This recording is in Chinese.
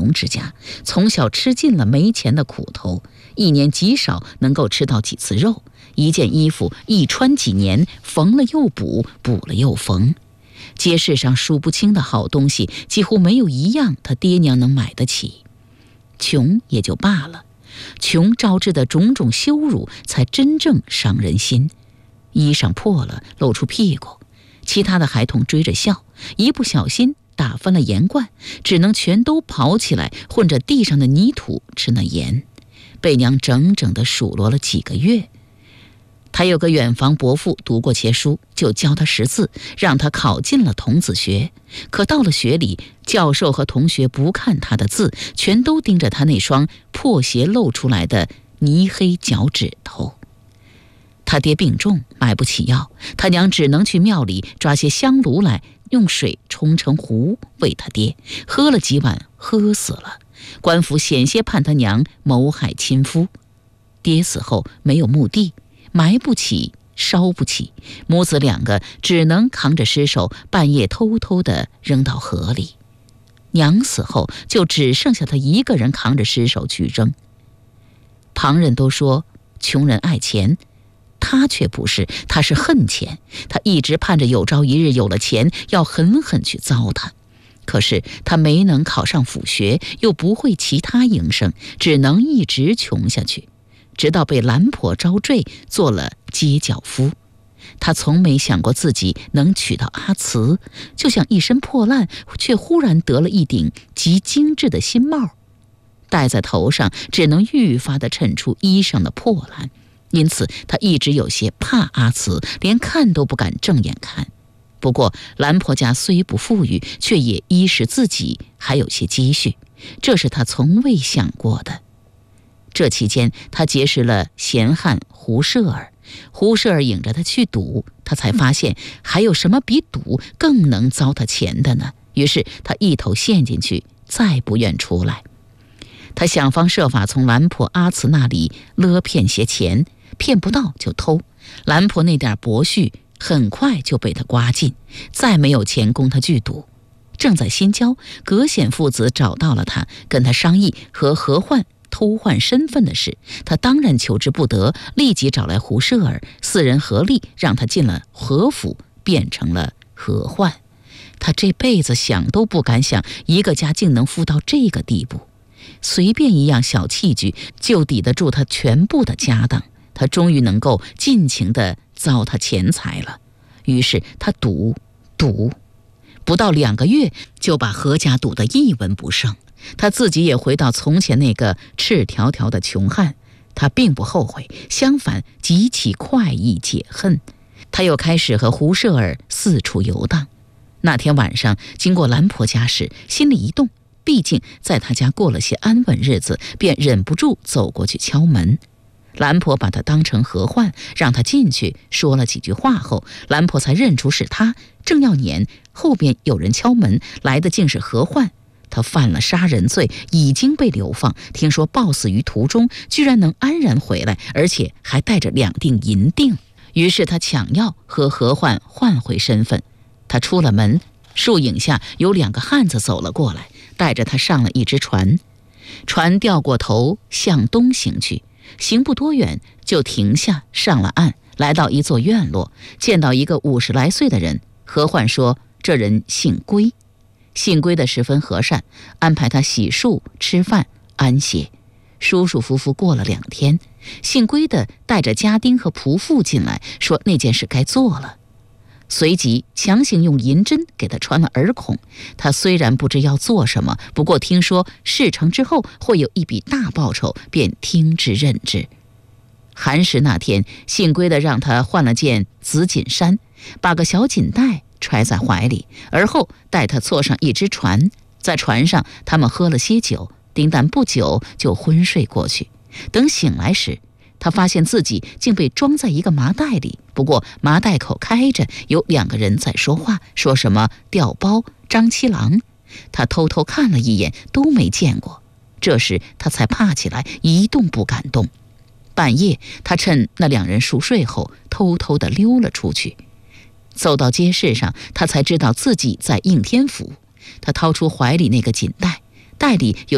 穷之家，从小吃尽了没钱的苦头，一年极少能够吃到几次肉，一件衣服一穿几年，缝了又补，补了又缝。街市上数不清的好东西，几乎没有一样他爹娘能买得起。穷也就罢了，穷招致的种种羞辱才真正伤人心。衣裳破了露出屁股，其他的孩童追着笑，一不小心打翻了盐罐，只能全都跑起来混着地上的泥土吃那盐，被娘整整地数落了几个月。他有个远房伯父读过些书，就教他识字，让他考进了童子学。可到了学里，教授和同学不看他的字，全都盯着他那双破鞋露出来的泥黑脚趾头。他爹病重，买不起药，他娘只能去庙里抓些香炉来，用水冲成壶喂他爹，喝了几碗，喝死了。官府险些判他娘谋害亲夫。爹死后没有墓地，埋不起，烧不起，母子两个只能扛着尸首，半夜偷偷地扔到河里。娘死后，就只剩下他一个人扛着尸首去扔。旁人都说穷人爱钱，他却不是，他是恨钱。他一直盼着有朝一日有了钱，要狠狠去糟蹋。可是他没能考上府学，又不会其他营生，只能一直穷下去，直到被兰婆招赘，做了街脚夫。他从没想过自己能娶到阿慈，就像一身破烂，却忽然得了一顶极精致的新帽，戴在头上只能愈发地衬出衣裳的破烂。因此他一直有些怕阿慈，连看都不敢正眼看。不过兰婆家虽不富裕，却也衣食自己，还有些积蓄，这是他从未想过的。这期间他结识了闲汉胡舍儿，胡舍儿引着他去赌，他才发现还有什么比赌更能糟蹋钱的呢？于是他一头陷进去，再不愿出来。他想方设法从兰婆阿慈那里勒骗些钱，骗不到就偷。兰婆那点薄絮很快就被他刮尽，再没有钱供他去赌。正在新交，葛显父子找到了他，跟他商议和何焕偷换身份的事。他当然求之不得，立即找来胡舍儿，四人合力让他进了何府，变成了何焕。他这辈子想都不敢想，一个家竟能富到这个地步。随便一样小器具就抵得住他全部的家当，他终于能够尽情地糟蹋钱财了。于是他赌，不到2个月就把何家赌得一文不剩。他自己也回到从前那个赤条条的穷汉，他并不后悔，相反极其快意解恨。他又开始和胡舍儿四处游荡。那天晚上经过兰婆家时，心里一动，毕竟在他家过了些安稳日子，便忍不住走过去敲门。兰婆把他当成何焕，让他进去，说了几句话后，兰婆才认出是他，正要撵，后边有人敲门，来的竟是何焕。他犯了杀人罪，已经被流放，听说暴死于途中，居然能安然回来，而且还带着2锭银锭。于是他抢要和何焕换回身份。他出了门，树影下有2个汉子走了过来，带着他上了一只船。船掉过头向东行去，行不多远就停下，上了岸，来到一座院落，见到一个50来岁的人。何焕说这人姓归，姓归的十分和善，安排他洗漱、吃饭、安歇。舒舒服服过了2天，姓归的带着家丁和仆妇进来，说那件事该做了。随即强行用银针给他穿了耳孔。他虽然不知要做什么，不过听说事成之后会有一笔大报酬，便听之任之。寒食那天，姓归的让他换了件紫锦衫，把个小锦袋揣在怀里，而后带他坐上一只船。在船上他们喝了些酒，丁但不久就昏睡过去。等醒来时，他发现自己竟被装在一个麻袋里，不过麻袋口开着，有2个人在说话，说什么调包、张七郎。他偷偷看了一眼，都没见过。这时他才怕起来，一动不敢动。半夜他趁那2人熟睡后，偷偷地溜了出去。走到街市上，他才知道自己在应天府。他掏出怀里那个锦袋，袋里有